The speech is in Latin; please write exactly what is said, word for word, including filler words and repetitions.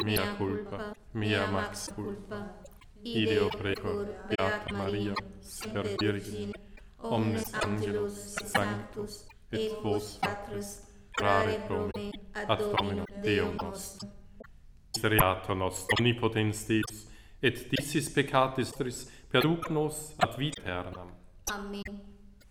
mea culpa, mea max culpa. Ideo precor, Beata Maria, Semper Virgine, omnes angelos et sanctus, et vos patres, orare pro me, ad Dominum Deum nostrum. Miseriator nostrum, omnipotens Deus, et disis peccatis tris, perduc nos ad vita aeternam. Amen.